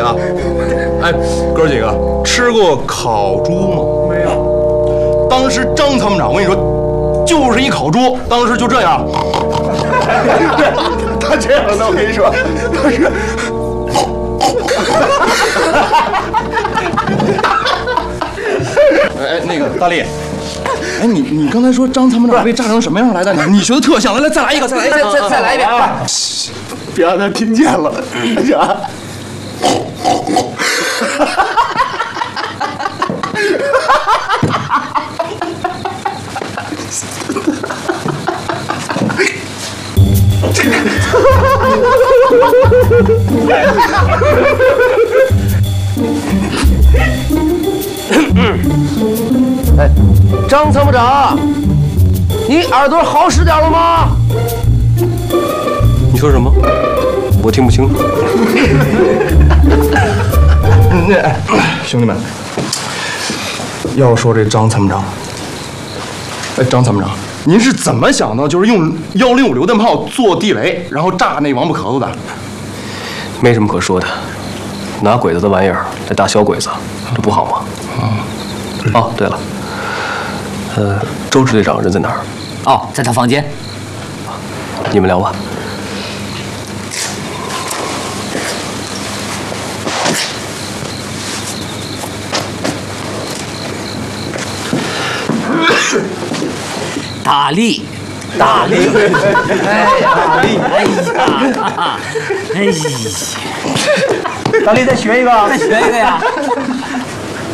啊！哎，哥几个吃过烤猪吗？ 没有。 当时张参谋长，我跟你说，就是一烤猪，当时就这样。 对，他这样的，我跟你说，他是。 哎，那个大力，哎，你刚才说张参谋长被炸成什么样来的？你学的特像，来再来一个，再来一遍， 别让他听见了。 哎，张参谋长，你耳朵好使点了吗？ 你说什么？我听不清。 兄弟们，要说这张参谋长，哎，张参谋长，您是怎么想的？就是用105榴弹炮做地雷，然后炸那王八壳子的？ 没什么可说的，拿鬼子的玩意儿来打小鬼子，这不好吗？哦，对了，周支队长人在哪儿？ 哦，在他房间。 你们聊吧。 大力，大力，哎呀，哎呀， 大力再学一个， 再学一个呀！